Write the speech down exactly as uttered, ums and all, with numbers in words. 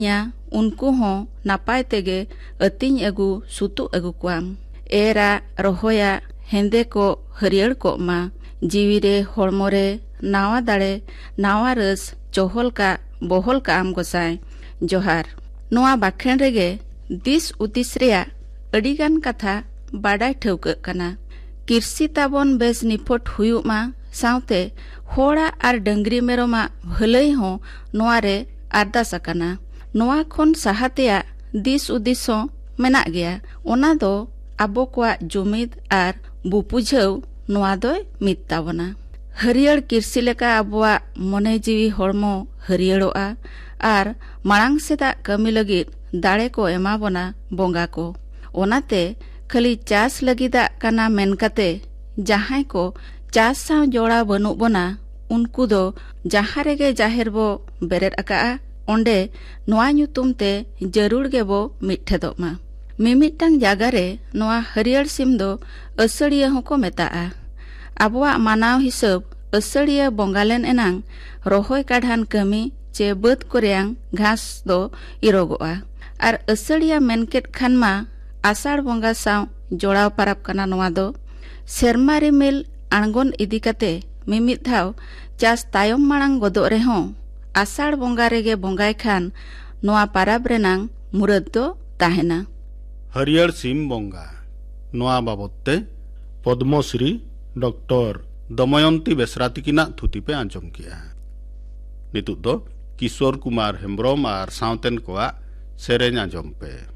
या उनको हों नापाय तेगे अतिन अगु सुतु अगु क्वाम एरा रोहोया हेंदे को हरियर को मा जीवीरे होड़मोरे नावा दाड़े नावा रस चोहल का बोहल का आम गोसाय जोहार नोआ बाखेन रेगे दिस उदिस रेया अडिगान कथा बाडाय ठौक कना किरसी ताबन बेस निफोट हुयु मा साउते होड़ा आर डंगरी मेरोमा भलई हो नोआरे आरदास अकाना नोआ खोन साहातेया दिस उदिस हो मेना गया ओना दो आबो कोआ जुमिद आर बुपुझाव नोआ दोय मिद ताबना हरियर किरसी लेका आबोआ मने जीवी होड़मो हरियरोआ आर मांग सेदा कमी लगिद दाड़े को एमाबोना बोंगा को ओनाते खाली चास लगिदा काना मेनकाते जहां को चास साव जोड़ा बनु बोना उनको दो जहां रेगे जाहिर बो बेरेद अका ओंडे नोआ ᱧᱩᱛᱩᱢ ते जरूर गे बो मिठेदोग मा मिमिटांग जागा रे नोआ हरियर सिम दो असड़िया होको मेताआ आबोआ मानाव हिसाब असड़िया बोंगालेन एनांग रोहय काढान कमी चे बद कोरेयां घास दो इरोगोआ आर असड़िया मेनकेट खान मा आषाढ़ बोंगा साव जोड़ाव पाराब कना नोआ दो सेरमा रिमिल आंगन इदी कते मिमिद धाव चास तायम मांग गदो रेहों आषाढ़ बोंगा रेगे बोंगाय खान नोआ पाराब रेनांग मुरद दो ताहेना हरियर सिम बोंगा नोआ बाबते पद्मश्री डॉक्टर दमयंती बेसरा तिकिना थुति पे आंजम किया नितुक दो किशोर कुमार हेम्ब्रम आर साउतेन कोआ सेरेन आंजम पे।